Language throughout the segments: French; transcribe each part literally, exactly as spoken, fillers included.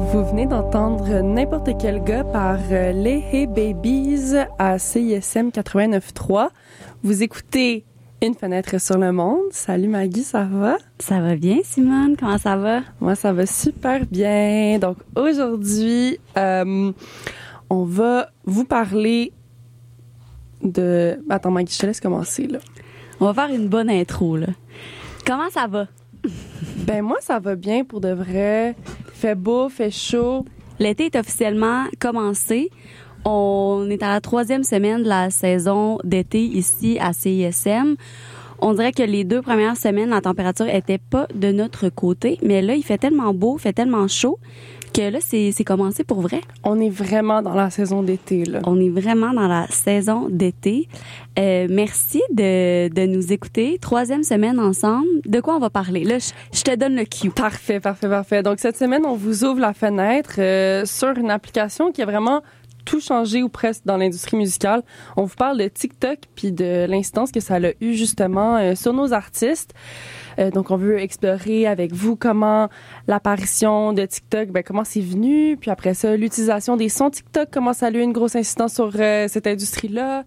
Vous venez d'entendre N'importe quel gars par euh, les Hey Babies à C I S M quatre-vingt-neuf trois. Vous écoutez Une fenêtre sur le monde. Salut Maggie, ça va? Ça va bien, Simone? Comment ça va? Moi, ça va super bien. Donc aujourd'hui, euh, on va vous parler de... Attends Maggie, je te laisse commencer là. On va faire une bonne intro, là. Comment ça va? Ben moi, ça va bien pour de vrai. Fait beau, fait chaud. L'été est officiellement commencé. On est à la troisième semaine de la saison d'été ici à C I S M. On dirait que les deux premières semaines, la température était pas de notre côté, mais là, il fait tellement beau, il fait tellement chaud que là, c'est, c'est commencé pour vrai. On est vraiment dans la saison d'été, là. On est vraiment dans la saison d'été. Euh, merci de, de nous écouter. Troisième semaine ensemble. De quoi on va parler? Là, je, je te donne le cue. Parfait, parfait, parfait. Donc, cette semaine, on vous ouvre la fenêtre euh, sur une application qui a vraiment tout changé ou presque dans l'industrie musicale. On vous parle de TikTok puis de l'incidence que ça a eu justement euh, sur nos artistes. Euh, donc, on veut explorer avec vous comment l'apparition de TikTok, ben comment c'est venu, puis après ça, l'utilisation des sons TikTok, comment ça a eu une grosse incidence sur euh, cette industrie-là.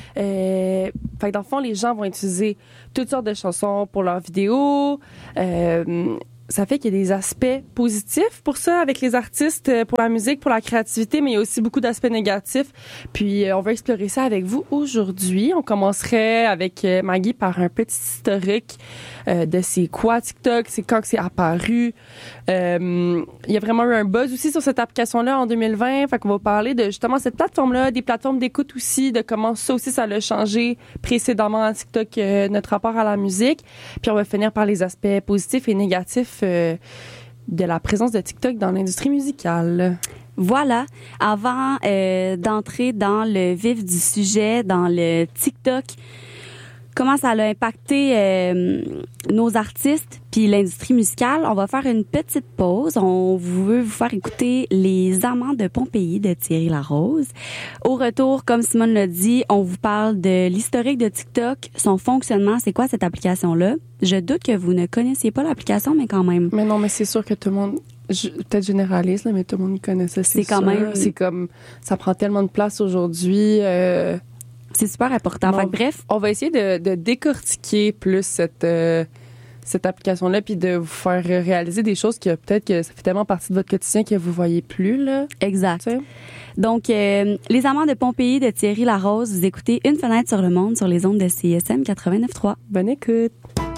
Euh, fait que dans le fond, les gens vont utiliser toutes sortes de chansons pour leurs vidéos. Euh, Ça fait qu'il y a des aspects positifs pour ça avec les artistes, pour la musique, pour la créativité, mais il y a aussi beaucoup d'aspects négatifs. Puis on va explorer ça avec vous aujourd'hui. On commencerait avec Maggie par un petit historique euh, de c'est quoi TikTok, c'est quand que c'est apparu. Euh, il y a vraiment eu un buzz aussi sur cette application-là en deux mille vingt. Fait qu'on va parler de justement cette plateforme-là, des plateformes d'écoute aussi, de comment ça aussi ça l'a changé précédemment à TikTok, euh, notre rapport à la musique. Puis on va finir par les aspects positifs et négatifs Euh, de la présence de TikTok dans l'industrie musicale. Voilà. Avant euh, d'entrer dans le vif du sujet, dans le TikTok, comment ça a impacté euh, nos artistes puis l'industrie musicale, on va faire une petite pause. On veut vous faire écouter Les Amants de Pompéi de Thierry Larose. Au retour, comme Simone l'a dit, on vous parle de l'historique de TikTok, son fonctionnement, c'est quoi cette application-là. Je doute que vous ne connaissiez pas l'application, mais quand même. Mais non, mais c'est sûr que tout le monde, je, peut-être généraliste, là, mais tout le monde y connaît ça, c'est, c'est quand sûr. Même... C'est comme, ça prend tellement de place aujourd'hui. Euh... C'est super important. Fait que, bref. On va essayer de, de décortiquer plus cette, euh, cette application-là puis de vous faire réaliser des choses que peut-être que ça fait tellement partie de votre quotidien que vous voyez plus, là. Exact. T'sais? Donc, euh, Les Amants de Pompéi de Thierry Larose, vous écoutez Une fenêtre sur le monde sur les ondes de C I S M quatre-vingt-neuf trois. Bonne écoute.